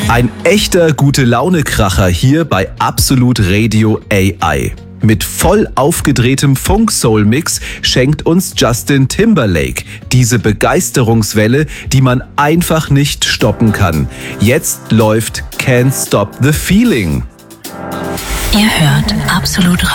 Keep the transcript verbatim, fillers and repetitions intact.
Ein echter Gute-Laune-Kracher hier bei Absolut Radio A I. Mit voll aufgedrehtem Funk-Soul-Mix schenkt uns Justin Timberlake diese Begeisterungswelle, die man einfach nicht stoppen kann. Jetzt läuft Can't Stop the Feeling. Ihr hört Absolut